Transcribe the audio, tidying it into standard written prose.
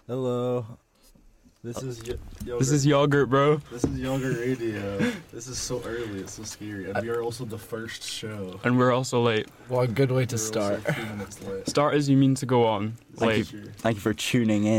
Hello. This is yogurt. This is yogurt, bro. This is Yogurt Radio. This is so early. It's so scary. And we are also the first show. And we're also late. Well, a good way to We're start. also 2 minutes late. Start as you mean to go on. Late. Thank you. Thank you for tuning in.